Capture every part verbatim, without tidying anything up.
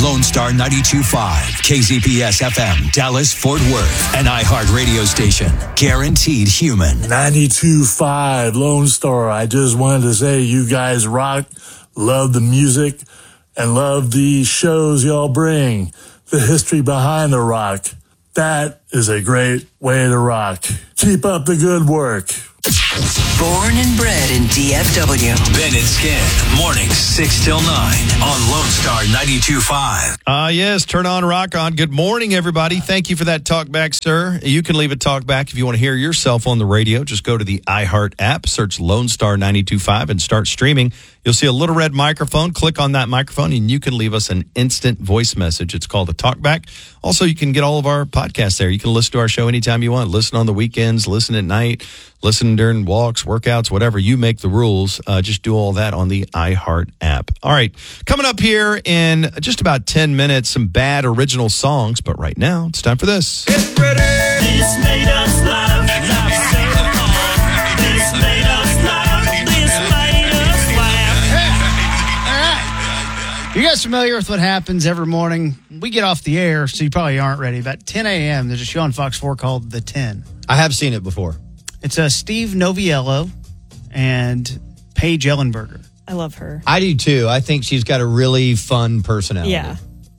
Lone Star ninety-two point five, K Z P S F M, Dallas, Fort Worth, an iHeart radio station. Guaranteed human. ninety-two point five, Lone Star. I just wanted to say you guys rock, love the music, and love the shows y'all bring. The history behind the rock. That is a great way to rock. Keep up the good work. Born and bred in D F W. Ben and Skin, mornings six till nine on Lone Star ninety-two point five. Uh, yes, turn on, rock on. Good morning, everybody. Thank you for that talk back, sir. You can leave a talk back if you want to hear yourself on the radio. Just go to the iHeart app, search Lone Star ninety-two point five, and start streaming. You'll see a little red microphone. Click on that microphone, and you can leave us an instant voice message. It's called a talkback. Also, you can get all of our podcasts there. You can listen to our show anytime you want. Listen on the weekends, listen at night, listen during walks, workouts, whatever. You make the rules. Uh, just do all that on the iHeart app. All right, coming up here in just about ten minutes, some bad original songs. But right now, it's time for this. Get ready. This made us laugh. Laugh so hard. This made us laugh. This made us laugh. All right. You guys familiar with what happens every morning? We get off the air, so you probably aren't ready. About ten a.m., there's a show on Fox four called The ten. I have seen it before. It's uh, Steve Noviello and Paige Ellenberger. I love her. I do too. I think she's got a really fun personality. Yeah.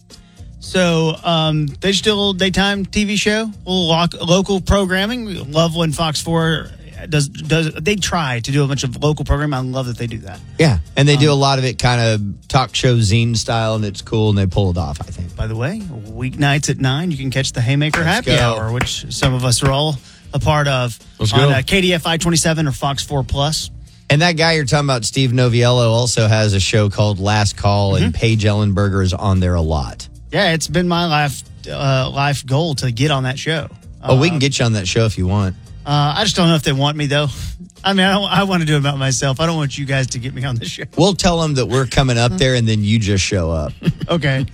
So um, they just do a little daytime T V show, a little lo- local programming. We love when Fox four does does. They try to do a bunch of local programming. I love that they do that. Yeah, and they Um, do a lot of it kind of talk show zine style, and it's cool, and they pull it off, I think. By the way, weeknights at nine, you can catch the Haymaker Let's Happy go. Hour, which some of us are all a part of Let's on go. uh, K D F I twenty-seven or Fox four Plus. And that guy you're talking about, Steve Noviello, also has a show called Last Call, Mm-hmm. and Paige Ellenberger is on there a lot. Yeah, it's been my life uh, life goal to get on that show. Oh, we Uh, can get you on that show if you want. Uh, I just don't know if they want me, though. I mean, I, don't, I want to do it about myself. I don't want you guys to get me on the show. We'll tell them that we're coming up there, and then you just show up. Okay.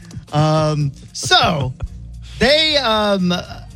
um, so they um,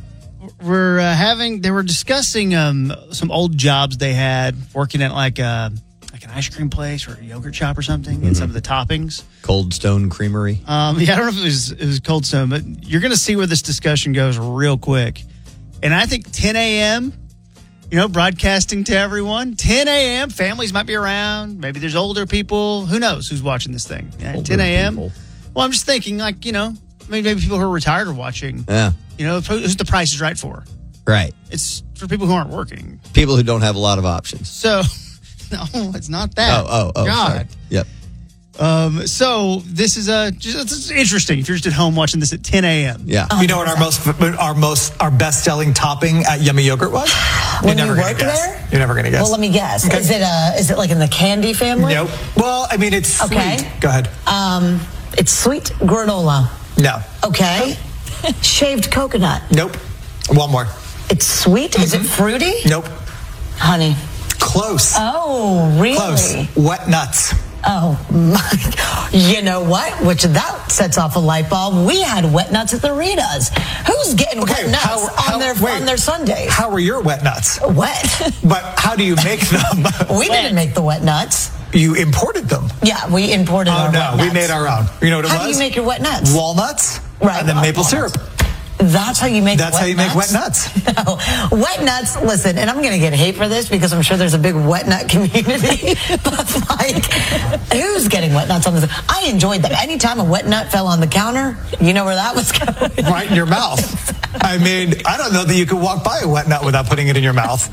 were uh, having, they were discussing um, some old jobs they had working at like a, like an ice cream place or a yogurt shop or something, and some of the toppings. Cold Stone Creamery. Um, yeah, I don't know if it was, it was Cold Stone, but you're going to see where this discussion goes real quick. And I think ten a.m., you know, broadcasting to everyone. ten a.m., families might be around. Maybe there's older people. Who knows who's watching this thing? Yeah, Older ten a.m. people. Well, I'm just thinking, like, you know, maybe, maybe people who are retired are watching. Yeah, You know, who's the price is right for? right. It's for people who aren't working. People who don't have a lot of options. So, no, it's not that. Oh, oh, oh. God. Sorry. Yep. Um, so this is a just it's interesting if you're just at home watching this at ten a.m. Yeah. You know what our most, our most, our best-selling topping at Yummy Yogurt was? When you gonna worked guess. there? You're never gonna guess. Well, let me guess. Okay. Is it uh is it like in the candy family? Nope. Well, I mean, it's Okay. sweet. Go ahead. Um, it's sweet granola. No. Okay. Shaved coconut. Nope. One more. It's sweet. Is it fruity? Nope. Honey. Close. Oh, really? Close. Wet nuts. Oh my! You know what? Which that sets off a light bulb. We had wet nuts at the Ritas. Who's getting Okay, wet nuts how- how- on their wait. on their Sundays? How are your wet nuts? Wet. But how do you make them? We didn't make the wet nuts. You imported them. Yeah, we imported Oh our no, wet we nuts. made our own. You know what it How was? do you make your wet nuts? Walnuts. Right, And then uh, maple walnuts. syrup. That's how you make That's wet how you make wet nuts? nuts. No. Wet nuts, listen, and I'm going to get hate for this because I'm sure there's a big wet nut community. But, like, who's getting wet nuts on this? I enjoyed that. Anytime a wet nut fell on the counter, you know where that was going. Right in your mouth. I mean, I don't know that you could walk by a wet nut without putting it in your mouth.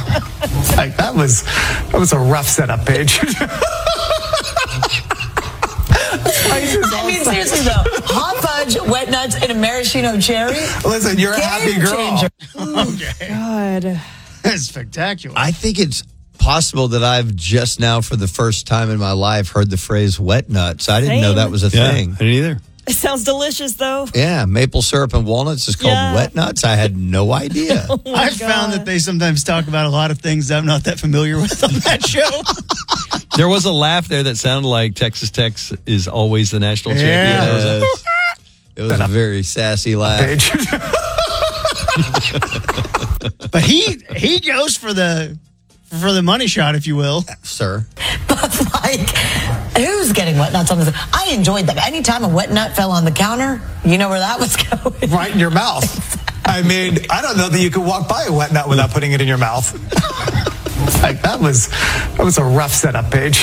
Like, that was, that was a rough setup, Paige. I mean, seriously, though. Hot fudge, wet nuts, and a maraschino cherry. Listen, you're a happy Game girl. changer. God. That's spectacular. I think it's possible that I've just now, for the first time in my life, heard the phrase wet nuts. I didn't know Same. that was a Yeah, thing. I didn't either. It sounds delicious, though. Yeah, maple syrup and walnuts is called Yeah. wet nuts. I had no idea. Oh my I've found God. that they sometimes talk about a lot of things I'm not that familiar with on that show. There was a laugh there that sounded like Texas Tech is always the national champion. Yeah. That was a- Yes. It was a very sassy laugh. Paige. But he he goes for the for the money shot, if you will. Sir. But like, who's getting wet nuts on this? I enjoyed them. Anytime a wet nut fell on the counter, you know where that was going. Right in your mouth. I mean, I don't know that you could walk by a wet nut without putting it in your mouth. Like that was that was a rough setup, Paige.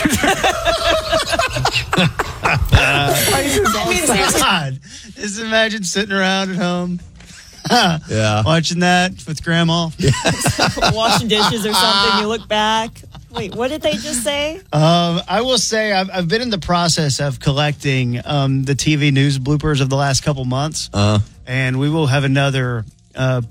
I mean, seriously. God, just imagine sitting around at home. Yeah. Watching that with grandma. Washing dishes or something. You look back. Wait, what did they just say? Um, I will say I've, I've been in the process of collecting um, the T V news bloopers of the last couple months. Uh, and we will have another uh,